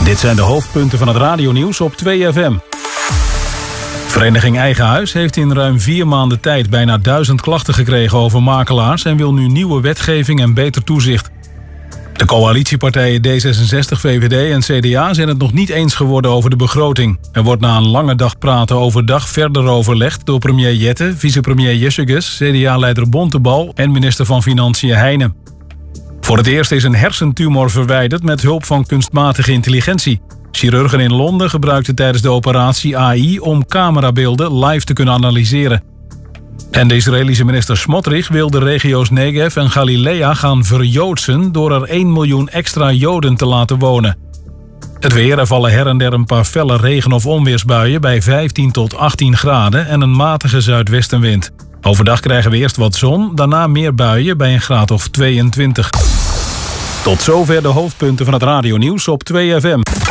Dit zijn de hoofdpunten van het radionieuws op 2FM. Vereniging Eigen Huis heeft in ruim 4 maanden tijd bijna 1000 klachten gekregen over makelaars en wil nu nieuwe wetgeving en beter toezicht. De coalitiepartijen D66, VVD en CDA zijn het nog niet eens geworden over de begroting. Er wordt na een lange dag praten overdag verder overlegd door premier Jette, vicepremier Jessegus, CDA-leider Bontebal en minister van Financiën Heijnen. Voor het eerst is een hersentumor verwijderd met hulp van kunstmatige intelligentie. Chirurgen in Londen gebruikten tijdens de operatie AI om camerabeelden live te kunnen analyseren. En de Israëlische minister Smotrich wil de regio's Negev en Galilea gaan verjoodsen door er 1 miljoen extra Joden te laten wonen. Het weer, er vallen her en der een paar felle regen- of onweersbuien bij 15 tot 18 graden en een matige zuidwestenwind. Overdag krijgen we eerst wat zon, daarna meer buien bij een graad of 22. Tot zover de hoofdpunten van het radionieuws op 2FM.